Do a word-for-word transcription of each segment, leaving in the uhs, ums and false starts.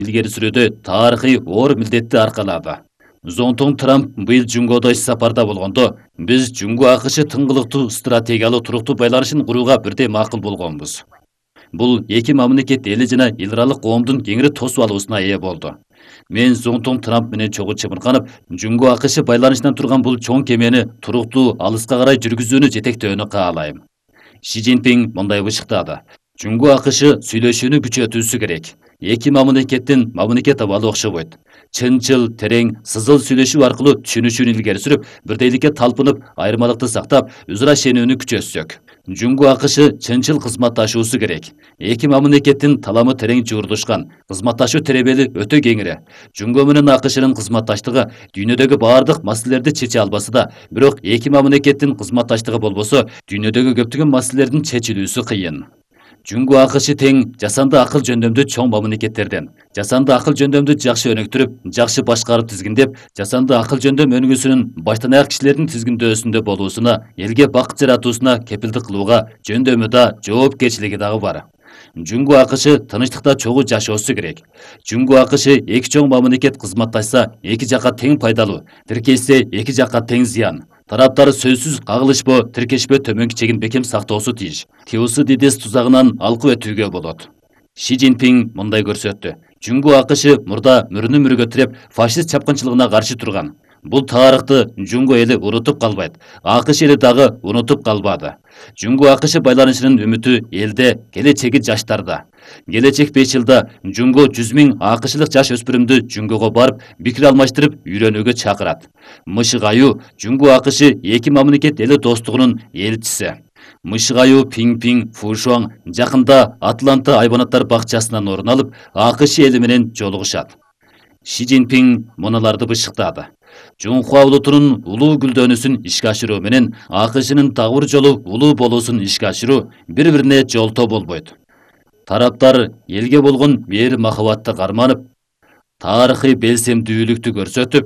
илгери сүрүүдө тарыхый оор милдетти аркалады. Зонтун Трамп быйыл Жунгоодо иш сапарда болгондо, биз Жунгу АКШ тыңгылыктуу стратегиялык туруктуу байланышын курууга бирдей макул болгонбуз. Бул эки мамлекет эли жана эл аралык коомдун кеңири тосуп алуусуна ээ болду. Мен Зонтун Трамп менен чогуу чымырганып, Жунгу АКШ байланышынан турган бул чоң кемени туруктуу алыска карай жүргүзүүнү жетектөөнү каалайм. Ши Цзиньпин мындай бышыктады. Жунгу АКШ сүйлөшүүнү күчөтүүсү керек. Эки мамлекеттин мамлекет абалы окшобойт. Чынчыл, терең, сызыл сүйлөшүү аркылуу түшүнүшүүнү илгери сүрүп, бирдейликке талпынып, айырмалыкты сактап, өз ара ишенүүнү күчөтсөк. Жунгу АКШ чынчыл кызматташуусу керек. Эки мамлекеттин таламы терең жуурдушкан, кызматташуу теребели өтө кеңири. Жунгу менен АКШнын кызматташтыгы дүйнөдөгү баардык маселелерди чече албаса да, бирок эки мамлекеттин кызматташтыгы болбосо, дүйнөдөгү көптөгөн маселелердин чечилүүсү кыйын. Жунгу АКШ тең жасанды акыл жөндөмдүү чоң мамлекеттерден. Жасанды акыл жөндөмдү жакшы өнүктүрүп, жакшы башкарып тизгиндеп, жасанды акыл жөндөм өнүгүүсүнүн баштан аяк кишилердин тизгиндөөсүндө болуусуна, элге бакыт жаратуусуна кепилдик кылууга жөндөмү да, жоопкерчилиги дагы бар. Жунгу АКШ тынычтыкта чогуу жашоосу керек. Жунгу АКШ эки чоң мамлекет кызматташса, эки жакка тең пайдалуу, тиркелсе эки жакка тең зыян. Тараптар сөзсүз кагылышпоо, тиркешпөө төмөнкү чегин бекем сактоосу тийиш. Теосидидес тузагынан алкып өтүүгө болот. Ши Цзиньпин мындай көрсөттү. Жунгу АКШ мурда мөрүнү мөргө тиреп, фашист чапкынчылыгына каршы турган. Бул тарыхты Жунгу эли унутуп калбайт. АКШ эли дагы унутуп калбады. Жунгу АКШ байланышынын үмүтү элде, келечеги жаштарда. Келечек беш жылда Жунгу жүз миң АКШлык жаш өспүрүмдү Жунгуга барып, пикир алмаштырып, үйрөнүүгө чакырат. Мышыгаю Жунгу АКШ эки мамлекет эли достугунун элчиси. Мышыгаю Пиң-Пиң, Фушуаң жакында Атланта айбанаттар бакчасынан орун алып, АКШ эли менен жолугушат. Ши Цзиньпин муналарды бышыктады. Жунхуа улутунун улуу гүлдөнүүсүн ишке ашыруу менен АКШнын дагы бир жолу улуу болуусун ишке ашыруу бири-бирине жолтоо болбойт. Тараптар элге болгон мээри махабатты карманып, тарыхый белсемдүүлүктү көрсөтүп,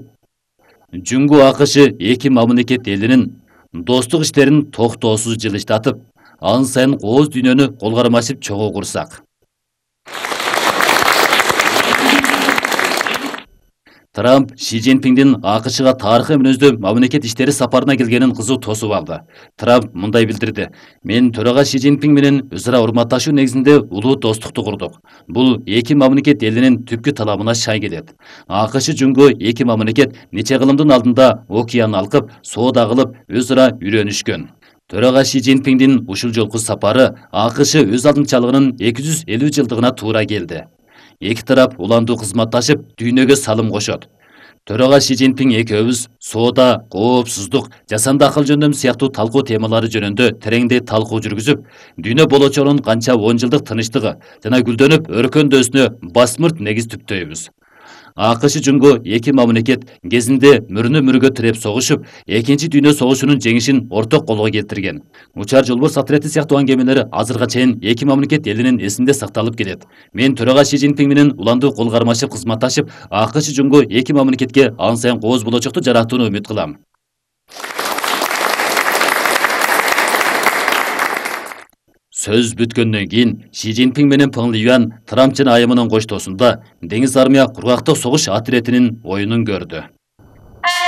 Жунгу АКШ эки мамлекет элинин достук иштерин токтоосуз жылыштатып, ан сайын кооз дүйнөнү кол кармашып чогуу курсак. Трамп Ши Цзиньпиндин АКШга тарыхый мүнөздүү мамлекет иштери сапарына келгенин кызуу тосуп алды. Трамп мындай билдирди. Мен төрага Ши Цзиньпин менен өз ара урматташуу негизинде улуу достукту курдук. Бул эки мамлекет элинин түпкү талабына шай келет. АКШ Жунгу эки мамлекет нече кылымдын алдында океан алкып, соода кылып, өз ара үйрөнүшкөн. Төрага Ши Цзиньпиндин ушул жолку сапары АКШ өз алдынчалыгынын эки жүз элүү жылдыгына туура келди. Эки тарап уландуу кызматташып, дүйнөгө салым кошот. Төрага Ши Цзиньпин экөөбүз соода, коопсуздук, жасанды акыл жөндөм сыяктуу талкуу темалары жөнүндө тереңдей талкуу жүргүзүп, дүйнө болочогунун канча он жылдык тынычтыгы жана гүлдөнүп өркөндөөсүнө басмырт негиз түптөйбүз. АКШ Жунгу эки мамлекет кезинде мөрүнө мөргө тиреп согушуп, экинчи дүйнө согушунун жеңишин орток колго келтирген. Учар жолборс отрети сыяктуу аңгемелери азырга чейин эки мамлекет элинин эсинде сакталып келет. Мен төрага Ши Цзиньпин менен уландуу кол кармашып кызматташып, АКШ Жунгу эки мамлекетке ан сайын кооз болочокту жаратууну үмүт кылам. Сөз бүткөндөн кийин Ши Цзиньпин менен Пeng Liyuan Трамп жана айымынын коштоосунда деңиз армия кургактык согуш отретинин оюнун көрдү.